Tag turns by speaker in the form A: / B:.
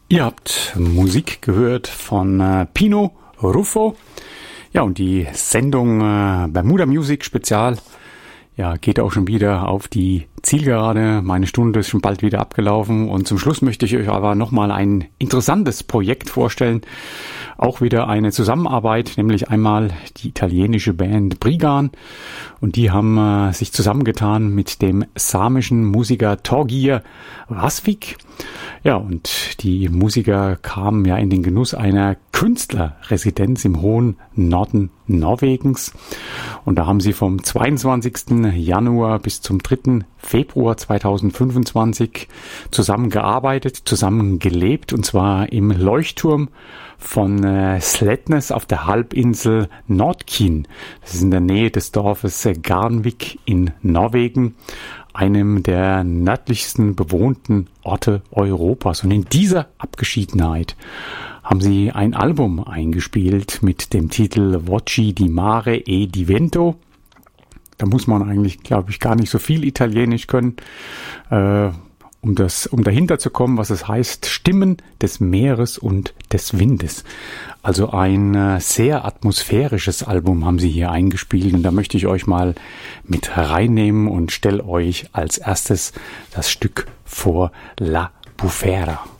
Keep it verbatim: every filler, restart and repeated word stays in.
A: Ihr habt Musik gehört von äh, Pino Ruffo. Ja, und die Sendung äh, Bermuda Music Spezial, ja, geht auch schon wieder auf die Zielgerade. Meine Stunde ist schon bald wieder abgelaufen und zum Schluss möchte ich euch aber nochmal ein interessantes Projekt vorstellen. Auch wieder eine Zusammenarbeit, nämlich einmal die italienische Band Brigan, und die haben äh, sich zusammengetan mit dem samischen Musiker Torgir Vasvik. Ja, und die Musiker kamen ja in den Genuss einer Künstlerresidenz im hohen Norden Norwegens. Und da haben sie vom zweiundzwanzigsten Januar bis zum dritten Februar zweitausendfünfundzwanzig zusammengearbeitet, zusammengelebt, und zwar im Leuchtturm von äh, Sletnes auf der Halbinsel Nordkinn. Das ist in der Nähe des Dorfes Garnvik in Norwegen, einem der nördlichsten bewohnten Orte Europas. Und in dieser Abgeschiedenheit haben sie ein Album eingespielt mit dem Titel Voci di Mare e di Vento. Da muss man eigentlich, glaube ich, gar nicht so viel Italienisch können, äh, um das, um dahinter zu kommen, was es heißt: Stimmen des Meeres und des Windes. Also ein äh, sehr atmosphärisches Album haben sie hier eingespielt, und da möchte ich euch mal mit reinnehmen und stelle euch als erstes das Stück vor: La Bufera.